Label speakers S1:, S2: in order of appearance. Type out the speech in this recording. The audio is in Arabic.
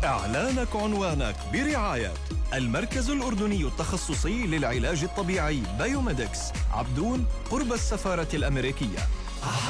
S1: إعلانك عنوانك برعاية المركز الأردني التخصصي للعلاج الطبيعي بايوميدكس، عبدون قرب السفارة الأمريكية.